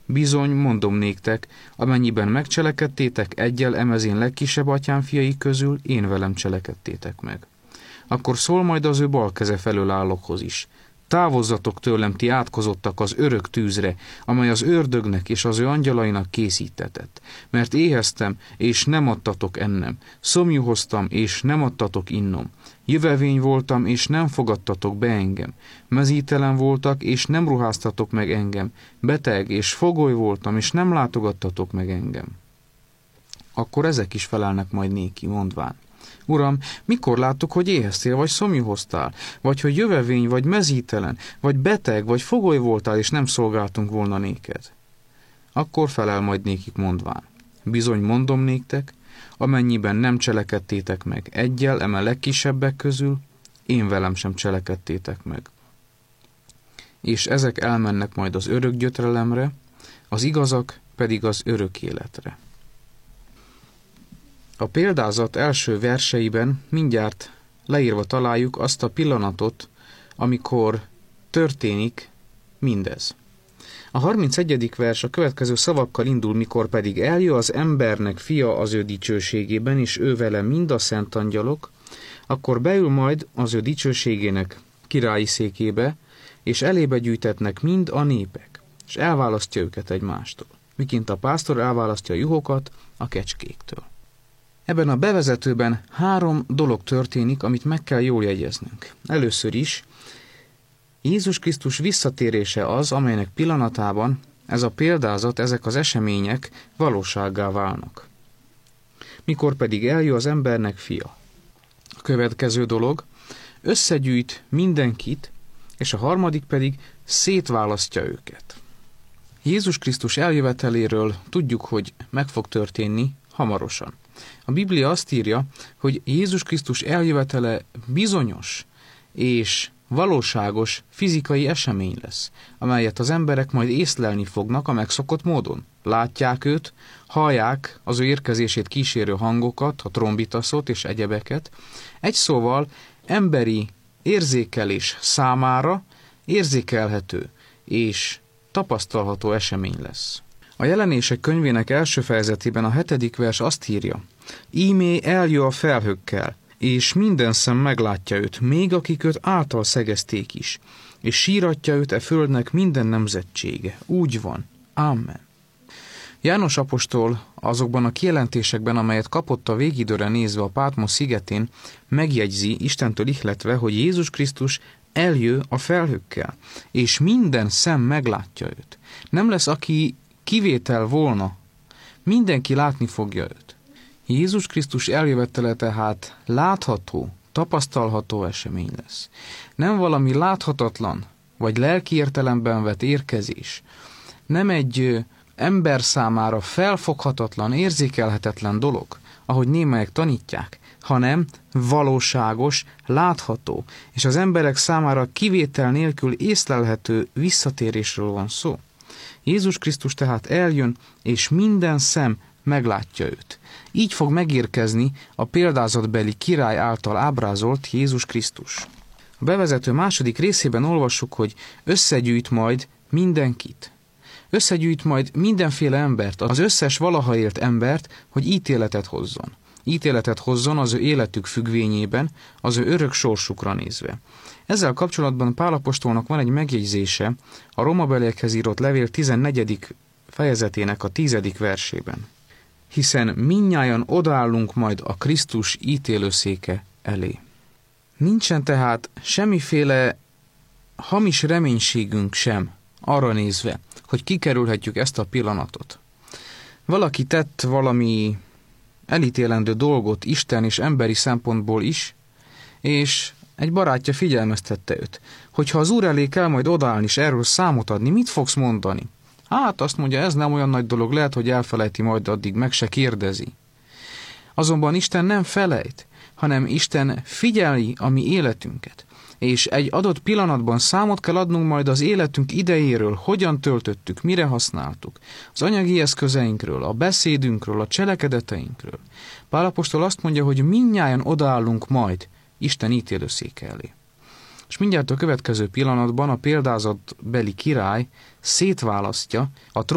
Bizony, mondom néktek, amennyiben megcselekedtétek egyel emezén legkisebb atyám fiai közül, én velem cselekedtétek meg. Akkor szól majd az ő bal keze felől állókhoz is. Távozzatok tőlem, ti átkozottak az örök tűzre, amely az ördögnek és az ő angyalainak készítetett. Mert éheztem, és nem adtatok ennem. Szomjúhoztam, és nem adtatok innom. Jövevény voltam, és nem fogadtatok be engem. Mezítelen voltak, és nem ruháztatok meg engem. Beteg és fogoly voltam, és nem látogattatok meg engem. Akkor ezek is felelnek majd néki, mondván: Uram, mikor láttuk, hogy éheztél, vagy szomjúhoztál, vagy hogy jövevény, vagy mezítelen, vagy beteg, vagy fogoly voltál, és nem szolgáltunk volna néked? Akkor felel majd nékik, mondván: Bizony, mondom néktek, amennyiben nem cselekedtétek meg egyel eme legkisebbek közül, én velem sem cselekedtétek meg. És ezek elmennek majd az örök gyötrelemre, az igazak pedig az örök életre. A példázat első verseiben mindjárt leírva találjuk azt a pillanatot, amikor történik mindez. A 31. vers a következő szavakkal indul: mikor pedig eljön az embernek fia az ő dicsőségében, és ő vele mind a szent angyalok, akkor beül majd az ő dicsőségének királyi székébe, és elébe gyűjtetnek mind a népek, és elválasztja őket egymástól, miként a pásztor elválasztja a juhokat a kecskéktől. Ebben a bevezetőben 3 dolog történik, amit meg kell jól jegyeznünk. Először is Jézus Krisztus visszatérése az, amelynek pillanatában ez a példázat, ezek az események valósággá válnak. Mikor pedig eljön az embernek fia. A következő dolog: összegyűjt mindenkit, és a harmadik pedig szétválasztja őket. Jézus Krisztus eljöveteléről tudjuk, hogy meg fog történni hamarosan. A Biblia azt írja, hogy Jézus Krisztus eljövetele bizonyos és valóságos fizikai esemény lesz, amelyet az emberek majd észlelni fognak a megszokott módon. Látják őt, hallják az ő érkezését kísérő hangokat, a trombitaszot és egyebeket. Egy szóval emberi érzékelés számára érzékelhető és tapasztalható esemény lesz. A Jelenések könyvének első fejezetében a 7. vers azt írja: Ímé eljön a felhőkkel, és minden szem meglátja őt, még akik őt által szegezték is, és síratja őt e földnek minden nemzetsége. Úgy van. Amen. János apostol azokban a kijelentésekben, amelyet kapott a végidőre nézve a Pátmos szigetén, megjegyzi, Istentől ihletve, hogy Jézus Krisztus eljön a felhőkkel, és minden szem meglátja őt. Nem lesz, aki kivétel volna. Mindenki látni fogja őt. Jézus Krisztus eljövetele tehát látható, tapasztalható esemény lesz. Nem valami láthatatlan, vagy lelki értelemben vett érkezés. Nem egy ember számára felfoghatatlan, érzékelhetetlen dolog, ahogy némelyek tanítják, hanem valóságos, látható, és az emberek számára kivétel nélkül észlelhető visszatérésről van szó. Jézus Krisztus tehát eljön, és minden szem meglátja őt. Így fog megérkezni a példázatbeli király által ábrázolt Jézus Krisztus. A bevezető második részében olvassuk, hogy összegyűjt majd mindenkit. Összegyűjt majd mindenféle embert, az összes valaha élt embert, hogy ítéletet hozzon. Ítéletet hozzon az ő életük függvényében, az ő örök sorsukra nézve. Ezzel kapcsolatban Pál apostolnak van egy megjegyzése a Rómabeliekhez írott levél 14. fejezetének a 10. versében. Hiszen mindnyájan odaállunk majd a Krisztus ítélőszéke elé. Nincsen tehát semmiféle hamis reménységünk sem arra nézve, hogy kikerülhetjük ezt a pillanatot. Valaki tett valami elítélendő dolgot Isten és emberi szempontból is, és egy barátja figyelmeztette őt, hogy ha az Úr elé kell majd odaállni és erről számot adni, mit fogsz mondani? Hát azt mondja, ez nem olyan nagy dolog, lehet, hogy elfelejti, majd addig meg se kérdezi. Azonban Isten nem felejt, hanem Isten figyeli a mi életünket, és egy adott pillanatban számot kell adnunk majd az életünk idejéről, hogyan töltöttük, mire használtuk, az anyagi eszközeinkről, a beszédünkről, a cselekedeteinkről. Pál apostol azt mondja, hogy mindnyájan odaállunk majd Isten ítélőszéke elé. És mindjárt a következő pillanatban a példázatbeli király szétválasztja a